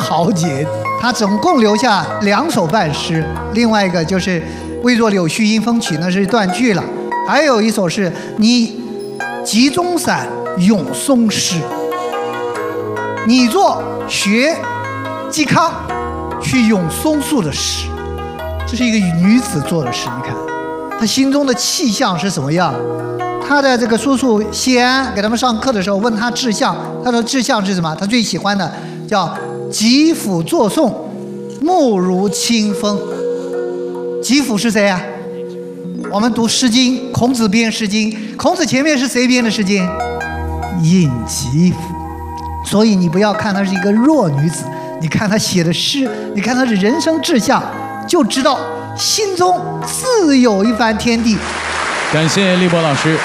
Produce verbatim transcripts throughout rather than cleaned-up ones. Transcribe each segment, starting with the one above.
豪杰。他总共留下两首半诗，另外一个就是“未作柳絮因风起”，那是断句了。还有一首是你集中散咏松诗，你做学嵇康去咏松树的诗，这是一个女子做的诗。你看她心中的气象是什么样？她在这个叔叔谢安给他们上课的时候问他志向，他说志向是什么？他最喜欢的叫吉甫作颂，目如清风。吉甫是谁啊？我们读《诗经》，孔子编《诗经》，孔子前面是谁编的《诗经》？尹吉甫。所以你不要看她是一个弱女子，你看她写的诗，你看她的人生志向，就知道心中自有一番天地。 感谢立波老师。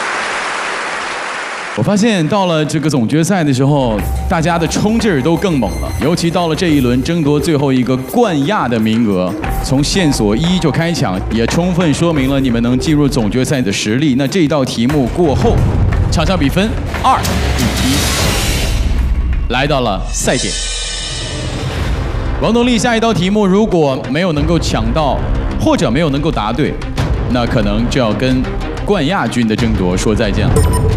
我发现到了这个总决赛的时候，大家的冲劲儿都更猛了，尤其到了这一轮争夺最后一个冠亚的名额，从线索一就开抢，也充分说明了你们能进入总决赛的实力。那这一道题目过后，场上比分二比一，来到了赛点。王东丽下一道题目如果没有能够抢到，或者没有能够答对，那可能就要跟冠亚军的争夺说再见了。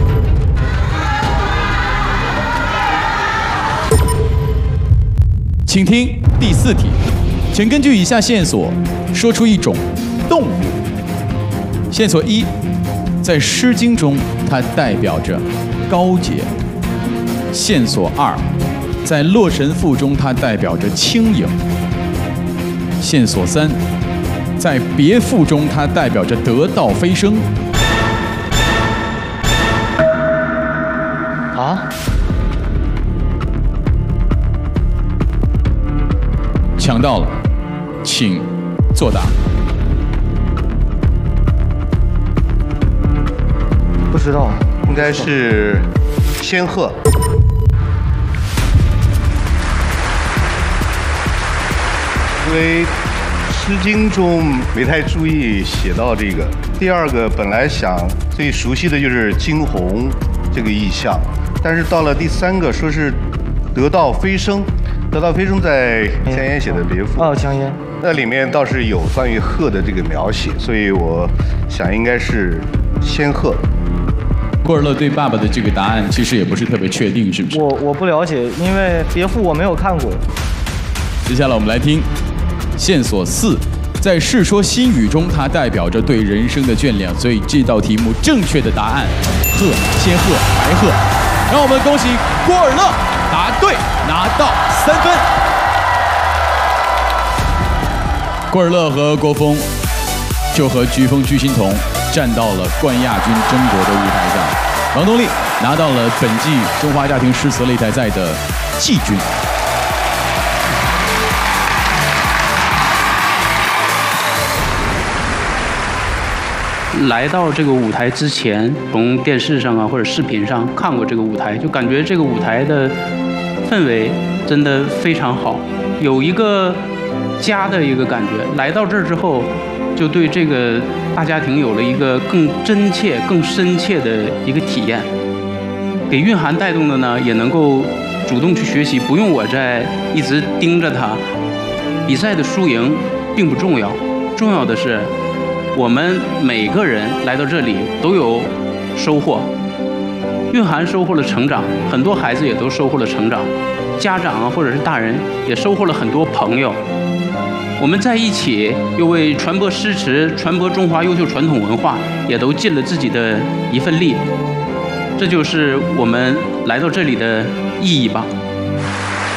请听第四题，请根据以下线索说出一种动物。线索一，在《诗经》中它代表着高洁。线索二，在《洛神赋》中它代表着轻盈。线索三，在《别赋》中它代表着得道飞升。 啊？ 抢到了，请作答。 不知道， 应该是仙鹤。因为《诗经》中没太注意写到这个。第二个本来想最熟悉的就是惊鸿这个意象，但是到了第三个说是得道飞升。得道飞升在江淹写的别赋哦，江淹那里面倒是有关于鹤的这个描写，所以我想应该是仙鹤。 郭尔乐对爸爸的这个答案其实也不是特别确定，是不是？ 我我不了解，因为别赋我没有看过。 接下来我们来听线索四，在《世说新语》中，它代表着对人生的眷恋，所以这道题目正确的答案，鹤、仙鹤、白鹤。让我们恭喜郭尔乐答对，拿到三分。郭尔乐和郭峰就和飓风居心彤站到了冠亚军争夺的舞台上。王东丽拿到了本季中华家庭诗词擂台赛的季军。 来到这个舞台之前，从电视上啊或者视频上看过这个舞台，就感觉这个舞台的氛围真的非常好，有一个家的一个感觉。来到这儿之后，就对这个大家庭有了一个更真切、更深切的一个体验。给蕴涵带动的呢，也能够主动去学习，不用我再一直盯着他。比赛的输赢并不重要，重要的是我们每个人来到这里都有收获。蕴涵收获了成长，很多孩子也都收获了成长，家长啊或者是大人也收获了很多朋友。我们在一起又为传播诗词、传播中华优秀传统文化，也都尽了自己的一份力。这就是我们来到这里的意义吧。